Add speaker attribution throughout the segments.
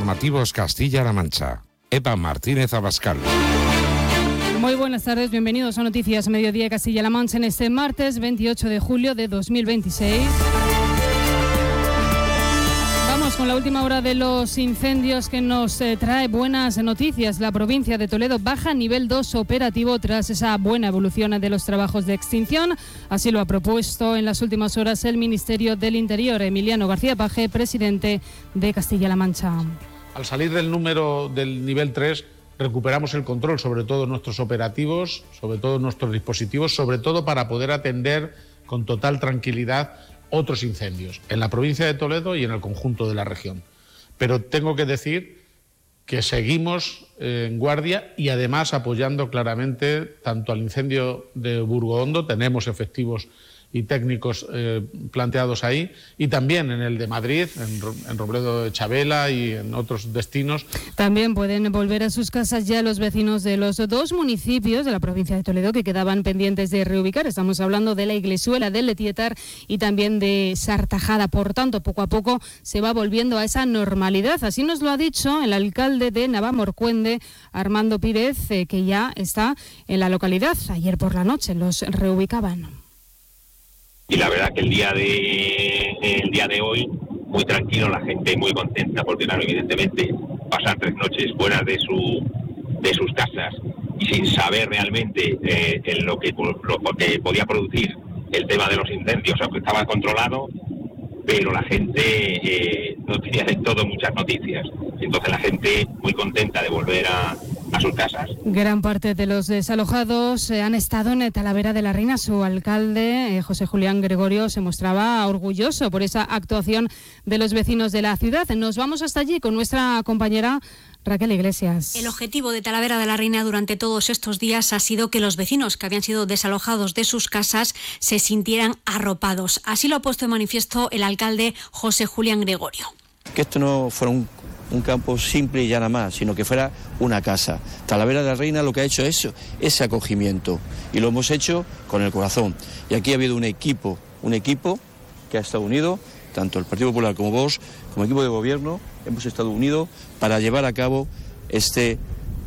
Speaker 1: Informativos Castilla-La Mancha. Eva Martínez Abascal.
Speaker 2: Muy buenas tardes, bienvenidos a Noticias Mediodía Castilla-La Mancha en este martes 28 de julio de 2026. Vamos con la última hora de los incendios que nos trae buenas noticias. La provincia de Toledo baja a nivel 2 operativo tras esa buena evolución de los trabajos de extinción. Así lo ha propuesto en las últimas horas el Ministerio del Interior. Emiliano García Paje, presidente de Castilla-La Mancha.
Speaker 3: Al salir del nivel 3, recuperamos el control sobre todos nuestros operativos, sobre todos nuestros dispositivos, sobre todo para poder atender con total tranquilidad otros incendios en la provincia de Toledo y en el conjunto de la región. Pero tengo que decir que seguimos en guardia y además apoyando claramente tanto al incendio de Burgohondo, tenemos efectivos y técnicos planteados ahí, y también en el de Madrid, en Robledo de Chabela y en otros destinos.
Speaker 2: También pueden volver a sus casas ya los vecinos de los dos municipios de la provincia de Toledo que quedaban pendientes de reubicar. Estamos hablando de la Iglesuela, del Letietar y también de Sartajada. Por tanto, poco a poco se va volviendo a esa normalidad. Así nos lo ha dicho el alcalde de Navamorcuende, Armando Pírez, que ya está en la localidad. Ayer por la noche los reubicaban.
Speaker 4: Y la verdad que el día de hoy, muy tranquilo, la gente muy contenta, porque claro, evidentemente pasar 3 noches fuera de sus casas y sin saber realmente lo que podía producir el tema de los incendios, aunque estaba controlado, pero la gente no tenía del todo muchas noticias. Entonces la gente muy contenta de volver a sus casas.
Speaker 2: Gran parte de los desalojados han estado en Talavera de la Reina. Su alcalde, José Julián Gregorio, se mostraba orgulloso por esa actuación de los vecinos de la ciudad. Nos vamos hasta allí con nuestra compañera Raquel Iglesias.
Speaker 5: El objetivo de Talavera de la Reina durante todos estos días ha sido que los vecinos que habían sido desalojados de sus casas se sintieran arropados. Así lo ha puesto en manifiesto el alcalde José Julián Gregorio.
Speaker 6: Que esto no fuera un campo simple y ya nada más, sino que fuera una casa. Talavera de la Reina lo que ha hecho es ese acogimiento y lo hemos hecho con el corazón. Y aquí ha habido un equipo que ha estado unido, tanto el Partido Popular como vos, como equipo de gobierno, hemos estado unidos para llevar a cabo este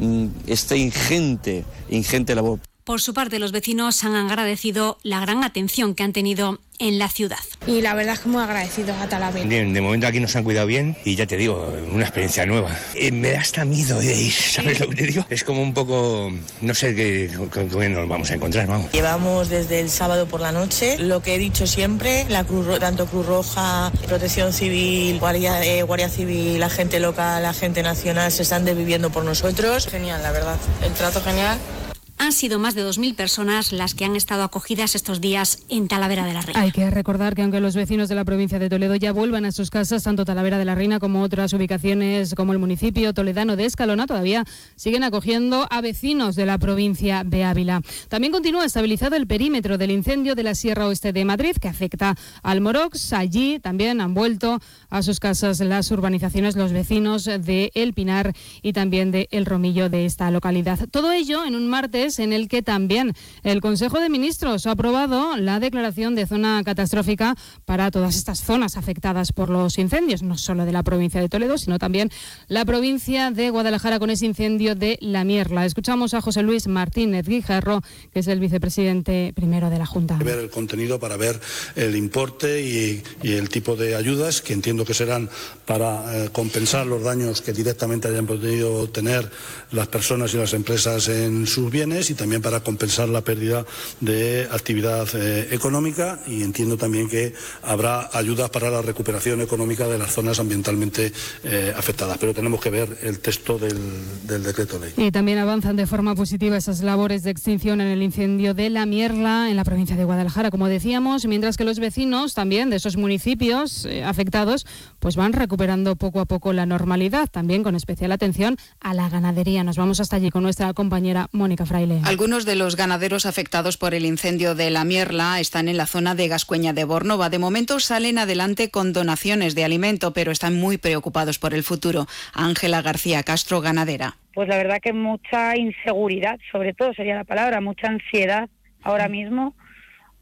Speaker 6: ingente labor.
Speaker 5: Por su parte, los vecinos han agradecido la gran atención que han tenido en la ciudad.
Speaker 7: Y la verdad es que muy agradecidos a Talavera.
Speaker 8: De momento aquí nos han cuidado bien y ya te digo, una experiencia nueva. Me da hasta miedo de ir, ¿sabes lo que te digo? Es como un poco, no sé con qué nos vamos a encontrar, vamos.
Speaker 9: Llevamos desde el sábado por la noche, lo que he dicho siempre, tanto Cruz Roja, Protección Civil, Guardia Civil, la gente local, la gente nacional se están desviviendo por nosotros.
Speaker 7: Genial, la verdad, el trato genial.
Speaker 5: Han sido más de 2.000 personas las que han estado acogidas estos días en Talavera de la Reina.
Speaker 2: Hay que recordar que aunque los vecinos de la provincia de Toledo ya vuelvan a sus casas, tanto Talavera de la Reina como otras ubicaciones como el municipio toledano de Escalona todavía siguen acogiendo a vecinos de la provincia de Ávila. También continúa estabilizado el perímetro del incendio de la Sierra Oeste de Madrid que afecta al Morox. Allí también han vuelto a sus casas las urbanizaciones, los vecinos de El Pinar y también de El Romillo de esta localidad. Todo ello en un martes en el que también el Consejo de Ministros ha aprobado la declaración de zona catastrófica para todas estas zonas afectadas por los incendios, no solo de la provincia de Toledo, sino también la provincia de Guadalajara con ese incendio de La Mierla. Escuchamos a José Luis Martínez Guijarro, que es el vicepresidente primero de la Junta.
Speaker 10: Ver el contenido para ver el importe y el tipo de ayudas que entiendo que serán para compensar los daños que directamente hayan podido tener las personas y las empresas en sus bienes y también para compensar la pérdida de actividad económica, y entiendo también que habrá ayudas para la recuperación económica de las zonas ambientalmente afectadas, pero tenemos que ver el texto del decreto ley.
Speaker 2: Y también avanzan de forma positiva esas labores de extinción en el incendio de La Mierla en la provincia de Guadalajara, como decíamos, mientras que los vecinos también de esos municipios afectados pues van recuperando poco a poco la normalidad, también con especial atención a la ganadería. Nos vamos hasta allí con nuestra compañera Mónica Fraile.
Speaker 11: Algunos de los ganaderos afectados por el incendio de La Mierla están en la zona de Gascueña de Bornova. De momento salen adelante con donaciones de alimento, pero están muy preocupados por el futuro. Ángela García Castro, ganadera.
Speaker 12: Pues la verdad que mucha inseguridad, sobre todo sería la palabra, mucha ansiedad ahora mismo,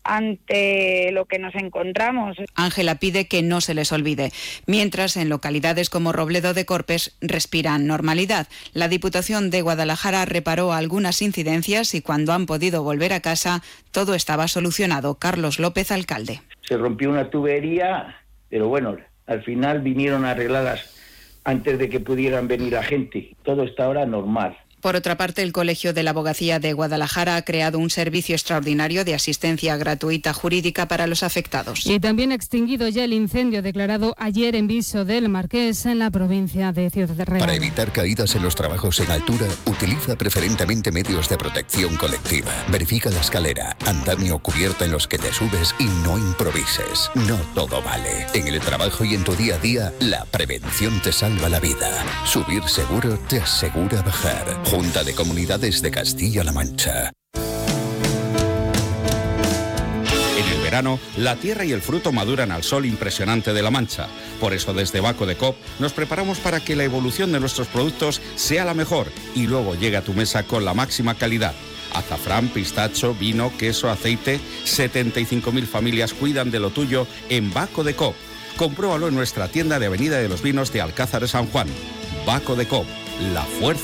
Speaker 12: ante lo que nos encontramos.
Speaker 11: Ángela pide que no se les olvide, mientras en localidades como Robledo de Corpes respiran normalidad. La Diputación de Guadalajara reparó algunas incidencias y cuando han podido volver a casa todo estaba solucionado. Carlos López, alcalde.
Speaker 13: Se rompió una tubería, pero bueno, al final vinieron a arreglarlas antes de que pudieran venir la gente. Todo está ahora normal.
Speaker 11: Por otra parte, el Colegio de la Abogacía de Guadalajara ha creado un servicio extraordinario de asistencia gratuita jurídica para los afectados.
Speaker 2: Y también ha extinguido ya el incendio declarado ayer en Viso del Marqués, en la provincia de Ciudad Real.
Speaker 14: Para evitar caídas en los trabajos en altura, utiliza preferentemente medios de protección colectiva. Verifica la escalera, andamio o cubierta en los que te subes y no improvises. No todo vale. En el trabajo y en tu día a día, la prevención te salva la vida. Subir seguro te asegura bajar. Junta de Comunidades de Castilla-La Mancha.
Speaker 15: En el verano, la tierra y el fruto maduran al sol impresionante de La Mancha. Por eso desde Baco de Coop nos preparamos para que la evolución de nuestros productos sea la mejor y luego llegue a tu mesa con la máxima calidad. Azafrán, pistacho, vino, queso, aceite. 75.000 familias cuidan de lo tuyo en Baco de Coop. Compruébalo en nuestra tienda de Avenida de los Vinos de Alcázar de San Juan. Baco de Coop, la fuerza